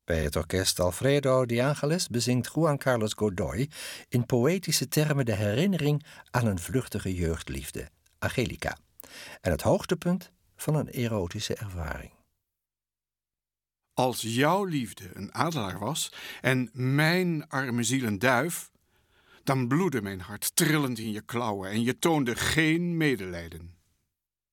Bij het orkest Alfredo de Angelis bezingt Juan Carlos Godoy in poëtische termen de herinnering aan een vluchtige jeugdliefde, Angelica, en het hoogtepunt van een erotische ervaring. Als jouw liefde een adelaar was en mijn arme ziel een duif, dan bloedde mijn hart trillend in je klauwen en je toonde geen medelijden.